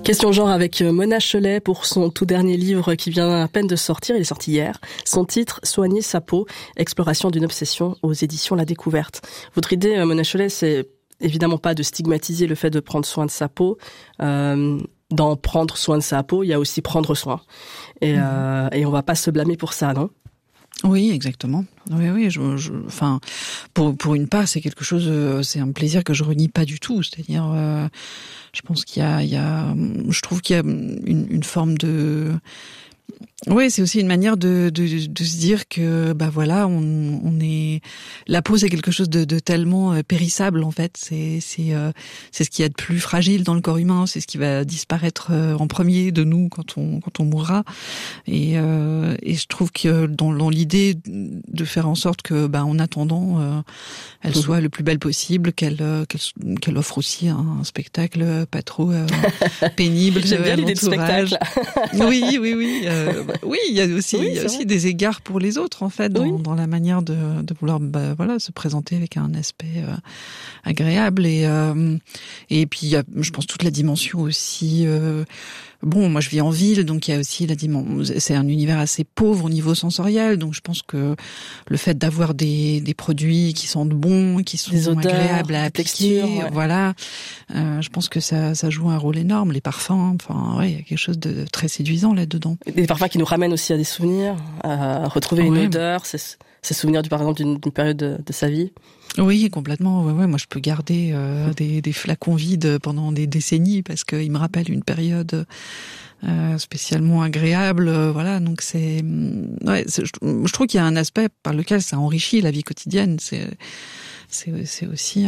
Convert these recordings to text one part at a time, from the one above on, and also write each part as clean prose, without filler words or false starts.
Question genre avec Mona Cholet pour son tout dernier livre qui vient à peine de sortir, il est sorti hier. Son titre, Soigner sa peau, exploration d'une obsession aux éditions La Découverte. Votre idée, Mona Cholet, c'est évidemment pas de stigmatiser le fait de prendre soin de sa peau. Dans prendre soin de sa peau, il y a aussi prendre soin. Et on va pas se blâmer pour ça, non ? Oui, exactement. Oui, enfin, pour une part, c'est quelque chose, c'est un plaisir que je renie pas du tout. C'est-à-dire, je pense qu'il y a, je trouve qu'il y a une forme de, oui, c'est aussi une manière de se dire que voilà, on est, la peau, c'est quelque chose de tellement périssable en fait. C'est ce qu'il y a de plus fragile dans le corps humain. C'est ce qui va disparaître en premier de nous quand on mourra. Et je trouve que dans l'idée de faire en sorte que en attendant, elle soit le plus belle possible, qu'elle offre aussi un spectacle pas trop pénible. J'aime bien l'idée de spectacle. Oui. Oui, il y a aussi des égards pour les autres en fait dans la manière de vouloir se présenter avec un aspect agréable et puis il y a, je pense, toute la dimension aussi. Moi je vis en ville, donc il y a aussi c'est un univers assez pauvre au niveau sensoriel, donc je pense que le fait d'avoir des produits qui sentent bon, qui sont des odeurs, agréables à appliquer, textures, voilà, je pense que ça joue un rôle énorme. Les parfums, il y a quelque chose de très séduisant là-dedans. Des parfums qui nous ramènent aussi à des souvenirs, à retrouver une odeur, ces souvenirs par exemple d'une période de sa vie. Oui, complètement. Ouais. Moi, je peux garder des flacons vides pendant des décennies parce qu'ils me rappellent une période spécialement agréable. Voilà, donc je trouve qu'il y a un aspect par lequel ça enrichit la vie quotidienne. C'est aussi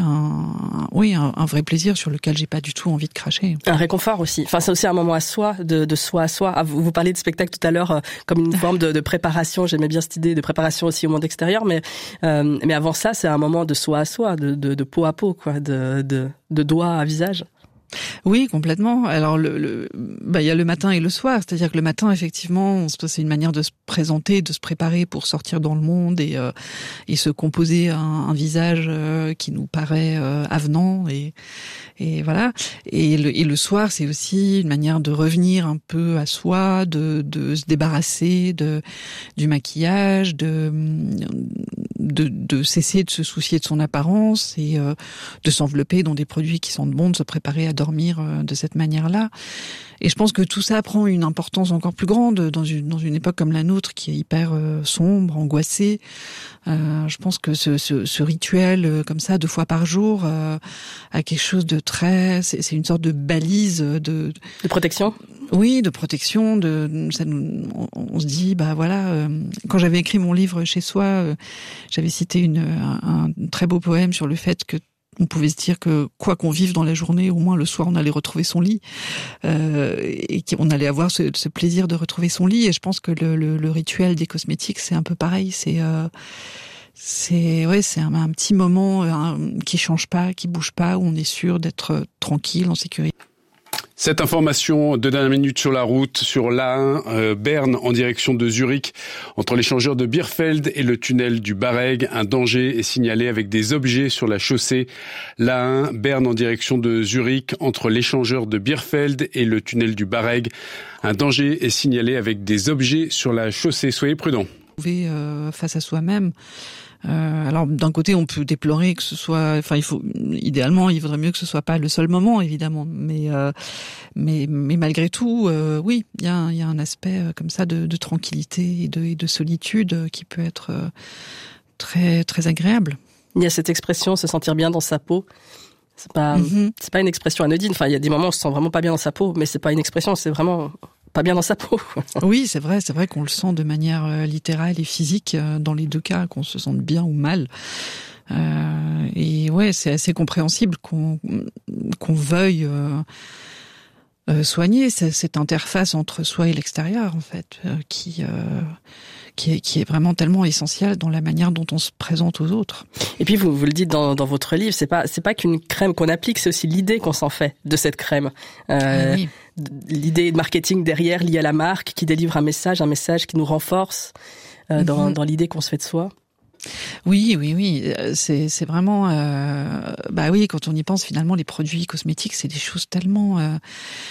un vrai plaisir sur lequel j'ai pas du tout envie de cracher. Un réconfort aussi. Enfin, c'est aussi un moment à soi, de soi à soi. Vous parliez de spectacle tout à l'heure comme une forme de préparation. J'aimais bien cette idée de préparation aussi au monde extérieur, mais avant ça, c'est un moment de soi à soi, de peau à peau, quoi, de doigt à visage. Oui, complètement. Alors il y a le matin et le soir, c'est-à-dire que le matin, effectivement, c'est une manière de se présenter, de se préparer pour sortir dans le monde et se composer un visage qui nous paraît avenant et voilà. Et le soir, c'est aussi une manière de revenir un peu à soi, de se débarrasser du maquillage, de cesser de se soucier de son apparence et de s'envelopper dans des produits qui sentent bon, de se préparer à dormir de cette manière-là. Et je pense que tout ça prend une importance encore plus grande dans une époque comme la nôtre qui est hyper sombre, angoissée. Je pense que ce rituel comme ça 2 fois par jour a quelque chose de très, c'est une sorte de balise de protection. Oui, de protection. On se dit quand j'avais écrit mon livre Chez soi, j'avais cité un très beau poème sur le fait que on pouvait se dire que quoi qu'on vive dans la journée, au moins le soir on allait retrouver son lit et qu'on allait avoir ce plaisir de retrouver son lit. Et je pense que le rituel des cosmétiques, c'est un peu pareil. C'est un petit moment qui change pas, qui bouge pas, où on est sûr d'être tranquille, en sécurité. Cette information de dernière minute sur la route, sur l'A1, Berne en direction de Zurich. Entre l'échangeur de Bierfeld et le tunnel du Bareg, un danger est signalé avec des objets sur la chaussée. L'A1, Berne en direction de Zurich, entre l'échangeur de Bierfeld et le tunnel du Bareg, un danger est signalé avec des objets sur la chaussée. Soyez prudents. Face à soi-même. Alors d'un côté, on peut déplorer que ce soit, idéalement, il vaudrait mieux que ce soit pas le seul moment, évidemment, mais malgré tout, oui, il y a un aspect comme ça de tranquillité et de solitude qui peut être très très agréable. Il y a cette expression, se sentir bien dans sa peau. C'est pas une expression anodine. Enfin, il y a des moments où on se sent vraiment pas bien dans sa peau, mais c'est pas une expression, c'est vraiment pas bien dans sa peau. Oui, c'est vrai qu'on le sent de manière littérale et physique dans les deux cas, qu'on se sente bien ou mal. Et ouais, c'est assez compréhensible qu'on veuille soigner cette interface entre soi et l'extérieur, en fait, qui est vraiment tellement essentielle dans la manière dont on se présente aux autres. Et puis vous le dites dans votre livre, c'est pas qu'une crème qu'on applique, c'est aussi l'idée qu'on s'en fait de cette crème. Oui. L'idée de marketing derrière liée à la marque qui délivre un message qui nous renforce dans l'idée qu'on se fait de soi. Oui, c'est vraiment oui, quand on y pense, finalement les produits cosmétiques, c'est des choses tellement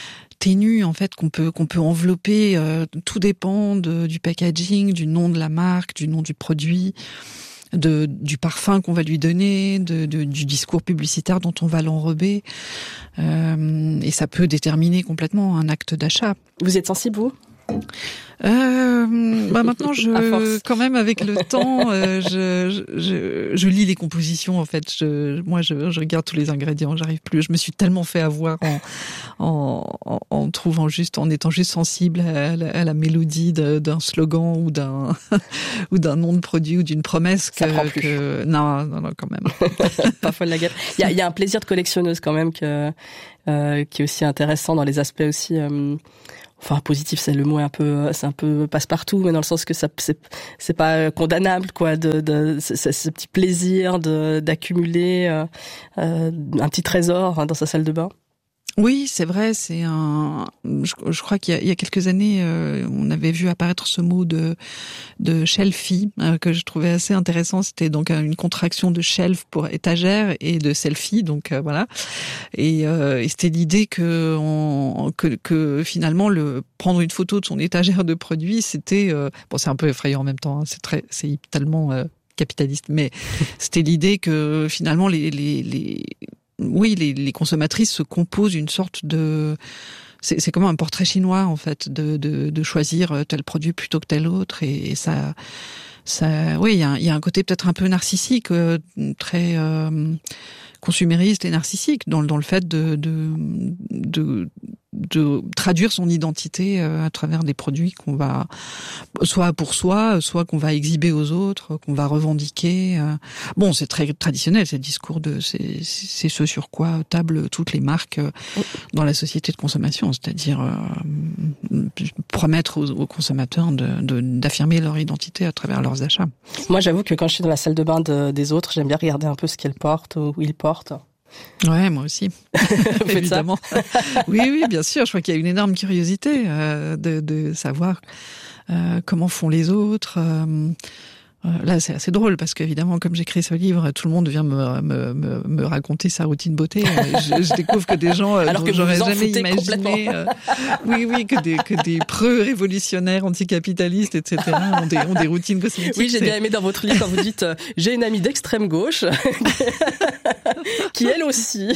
ténue en fait qu'on peut envelopper. Tout dépend du packaging, du nom de la marque, du nom du produit, du parfum qu'on va lui donner, du discours publicitaire dont on va l'enrober, et ça peut déterminer complètement un acte d'achat. Vous êtes sensible, vous ? Maintenant, quand même, avec le temps, je lis les compositions. En fait, je regarde tous les ingrédients. J'arrive plus. Je me suis tellement fait avoir en trouvant juste, en étant juste sensible à la mélodie d'un slogan ou d'un nom de produit ou d'une promesse ça prend plus. Non, quand même. Pas folle la gueule. Il y a un plaisir de collectionneuse quand même qui est aussi intéressant dans les aspects aussi. Enfin, positif, c'est le mot c'est un peu passe-partout, mais dans le sens que c'est pas condamnable, quoi, ce petit plaisir d'accumuler un petit trésor dans sa salle de bain. Oui, c'est vrai, je crois qu'il y a quelques années, on avait vu apparaître ce mot de shelfie, que je trouvais assez intéressant. C'était donc une contraction de shelf pour étagère et de selfie, donc voilà. Et c'était l'idée que finalement prendre une photo de son étagère de produits, c'était c'est un peu effrayant en même temps, hein, c'est tellement capitaliste, mais c'était l'idée que finalement les consommatrices se composent une sorte de... C'est comme un portrait chinois, en fait, de choisir tel produit plutôt que tel autre. Et ça, oui, il y a un côté peut-être un peu narcissique, très consumériste et narcissique dans le fait de traduire son identité à travers des produits qu'on va soit pour soi, soit qu'on va exhiber aux autres, qu'on va revendiquer. Bon, c'est très traditionnel, c'est le discours c'est ce sur quoi tablent toutes les marques dans la société de consommation, c'est-à-dire promettre aux consommateurs d'affirmer leur identité à travers leurs achats. Moi, j'avoue que quand je suis dans la salle de bain des autres, j'aime bien regarder un peu ce qu'elles portent ou ils portent. Ouais, moi aussi. Évidemment. Oui, bien sûr. Je crois qu'il y a une énorme curiosité de savoir comment font les autres. Là, c'est assez drôle parce qu'évidemment, comme j'écris ce livre, tout le monde vient me raconter sa routine beauté. Je découvre que des gens alors dont que j'aurais jamais imaginé, que des preux révolutionnaires anticapitalistes, etc. ont des routines cosmétiques. Oui, j'ai bien aimé dans votre livre quand vous dites j'ai une amie d'extrême gauche qui elle aussi.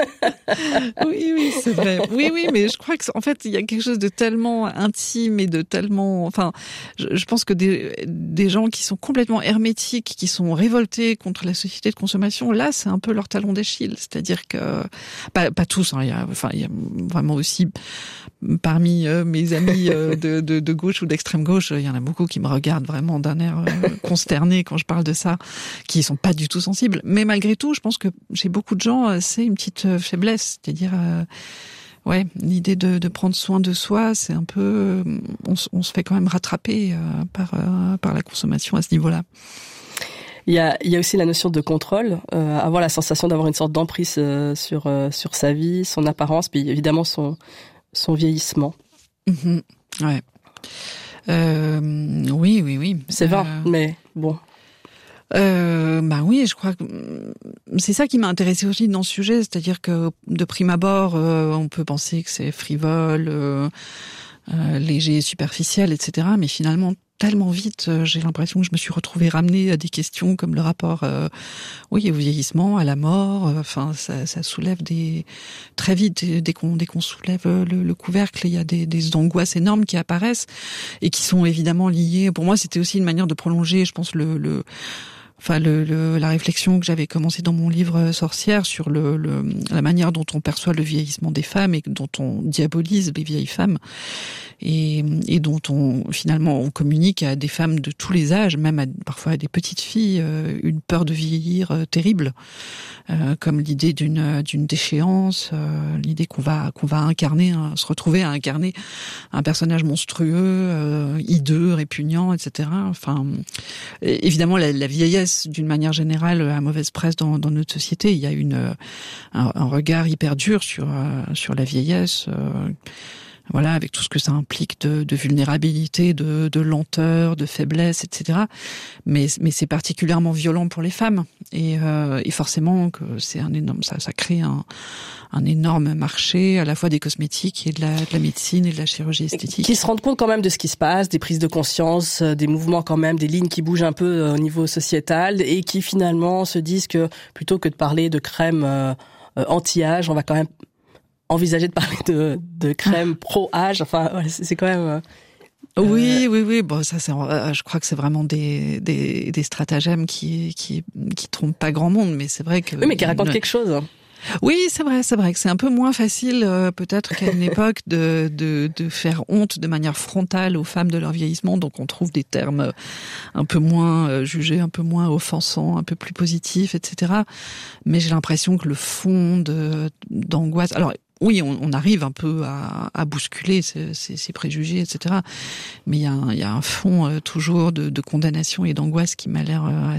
Oui, c'est vrai. Oui, mais je crois que en fait, il y a quelque chose de tellement intime et de tellement, je pense que des gens qui sont complètement hermétiques, qui sont révoltés contre la société de consommation, là, c'est un peu leur talon d'Achille. C'est-à-dire que, pas tous, hein, il y a vraiment aussi, parmi mes amis de gauche ou d'extrême gauche, il y en a beaucoup qui me regardent vraiment d'un air consterné quand je parle de ça, qui sont pas du tout sensibles. Mais malgré tout, je pense que chez beaucoup de gens, c'est une petite faiblesse. C'est-à-dire, l'idée de prendre soin de soi, c'est un peu, on se fait quand même rattraper par la consommation à ce niveau-là. Il y a aussi la notion de contrôle, avoir la sensation d'avoir une sorte d'emprise sur sa vie, son apparence, puis évidemment son vieillissement. Mmh, ouais. Oui. C'est vain, mais bon. Oui, je crois que c'est ça qui m'a intéressée aussi dans ce sujet, c'est-à-dire que de prime abord, on peut penser que c'est frivole, léger, superficiel, etc. Mais finalement, tellement vite, j'ai l'impression que je me suis retrouvée ramenée à des questions comme le rapport, au vieillissement, à la mort. Ça soulève très vite, dès qu'on soulève le couvercle, il y a des angoisses énormes qui apparaissent et qui sont évidemment liées. Pour moi, c'était aussi une manière de prolonger, je pense, la réflexion que j'avais commencée dans mon livre Sorcière sur la manière dont on perçoit le vieillissement des femmes et dont on diabolise les vieilles femmes et dont on communique à des femmes de tous les âges, même parfois à des petites filles, une peur de vieillir terrible, comme l'idée d'une déchéance, l'idée qu'on va incarner, se retrouver à incarner un personnage monstrueux, hideux, répugnant, etc. Évidemment, la vieillesse, d'une manière générale, a mauvaise presse dans notre société. Il y a un regard hyper dur sur la vieillesse, Voilà, avec tout ce que ça implique de vulnérabilité, de lenteur, de faiblesse, etc. Mais c'est particulièrement violent pour les femmes, et forcément que c'est un énorme, ça crée un énorme marché à la fois des cosmétiques et de la médecine et de la chirurgie esthétique. Qui se rendent compte quand même de ce qui se passe, des prises de conscience, des mouvements quand même, des lignes qui bougent un peu au niveau sociétal, et qui finalement se disent que plutôt que de parler de crème anti-âge, on va quand même envisager de parler de crème pro-âge. Enfin, c'est quand même... Oui. Bon, ça, je crois que c'est vraiment des stratagèmes qui trompent pas grand monde, mais c'est vrai que... Oui, mais qui racontent quelque chose. Oui, c'est vrai que c'est un peu moins facile, peut-être qu'à une époque, de faire honte de manière frontale aux femmes de leur vieillissement. Donc, on trouve des termes un peu moins jugés, un peu moins offensants, un peu plus positifs, etc. Mais j'ai l'impression que le fond d'angoisse... Alors, oui, on arrive un peu à bousculer ces préjugés, etc. Mais il y a un fond toujours de condamnation et d'angoisse qui m'a l'air